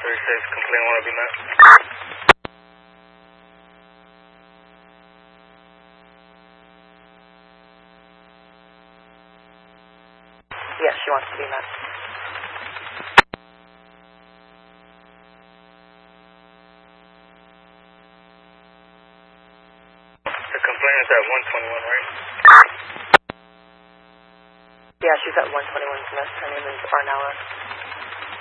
136, complaint want to be met. Yes, she wants to be met. The complaint is at 121, right? Yeah, she's at 121 West. Her name is Arnella.